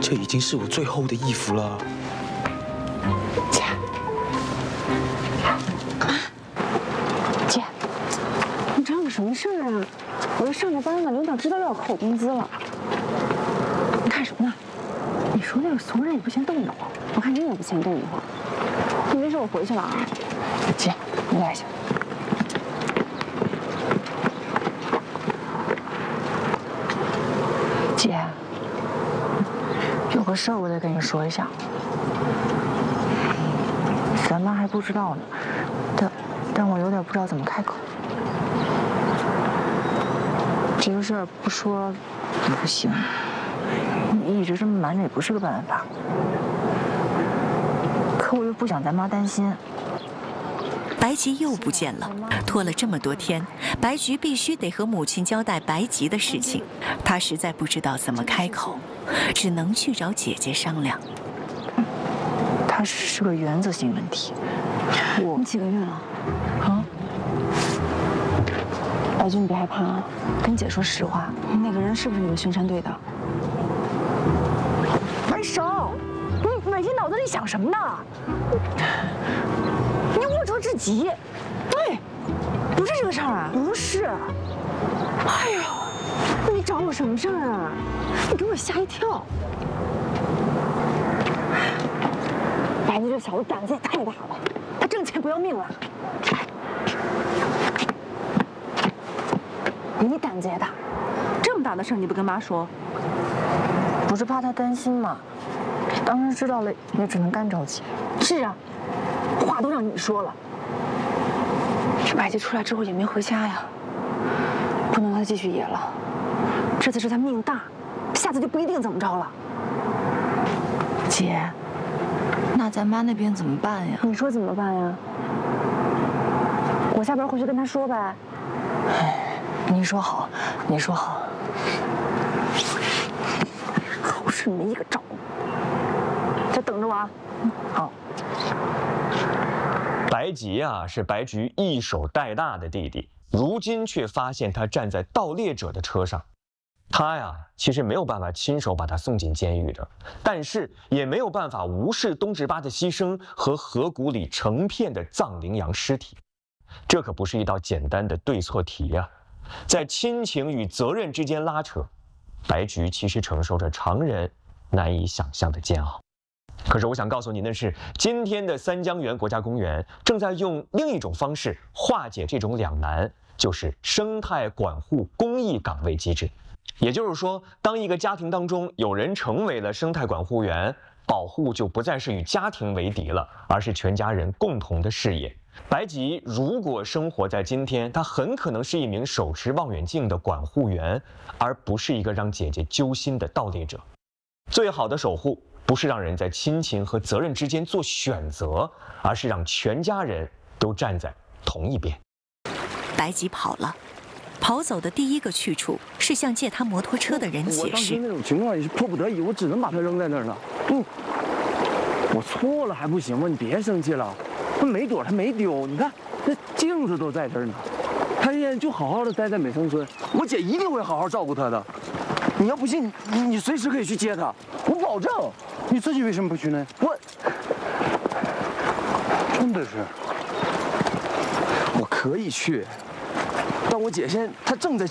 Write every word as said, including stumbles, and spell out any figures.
这已经是我最后的衣服了。 姐，姐，你找我什么事儿啊？我这上着班呢，领导知道要扣我工资了。你看什么呢？你说那个怂人也不嫌冻得慌，我看你也不嫌冻得慌。你没事，我回去了啊。姐，你来一下。 姐，有个事儿我得跟你说一下。咱妈还不知道呢，但但我有点不知道怎么开口。这个事儿不说也不行，你一直这么瞒着也不是个办法。可我又不想咱妈担心。 白吉又不见了，拖了这么多天，白菊必须得和母亲交代白吉的事情。她实在不知道怎么开口，只能去找姐姐商量。 它是个原则性问题。我你几个月了？啊？白菊，你别害怕啊，跟姐说实话，那个人是不是你们巡山队的？分手！你每天脑子里想什么呢？ 你龌龊至极，对，不是这个事儿啊，不是。哎呦，你找我什么事儿啊？你给我吓一跳。白吉这小子胆子也太大了，他挣钱不要命了。你胆子也大，这么大的事儿你不跟妈说？不是怕他担心吗？当时知道了也只能干着急。是啊。 话都让你说了，这白吉出来之后也没回家呀，不能让他继续野了。这次是他命大，下次就不一定怎么着了。姐，那咱妈那边怎么办呀？你说怎么办呀？我下班回去跟他说呗。哎，你说好，你说好。好事没一个找，就等着我啊。好。 白吉啊，是白菊一手带大的弟弟，如今却发现他站在盗猎者的车上。他呀，其实没有办法亲手把他送进监狱的，但是也没有办法无视东直巴的牺牲和河谷里成片的藏羚羊尸体。这可不是一道简单的对错题呀、啊，在亲情与责任之间拉扯，白菊其实承受着常人难以想象的煎熬。 可是我想告诉您的是，今天的三江源国家公园正在用另一种方式化解这种两难，就是生态管护公益岗位机制。也就是说，当一个家庭当中有人成为了生态管护员，保护就不再是与家庭为敌了，而是全家人共同的事业。白吉如果生活在今天，他很可能是一名手持望远镜的管护员，而不是一个让姐姐揪心的盗猎者。最好的守护。 不是让人在亲情和责任之间做选择，而是让全家人都站在同一边。 白吉跑了，跑走的第一个去处是向借他摩托车的人解释。 我当时那种情况也是迫不得已，我只能把它扔在那儿了。嗯，我错了还不行吗？你别生气了，他没躲，他没丢。你看那镜子都在这儿呢，他现在就好好的待在美城村，我姐一定会好好照顾他的。你要不信，你你随时可以去接他，我保证。 你自己为什么不去呢？我真的是，我可以去，但我姐现在她正在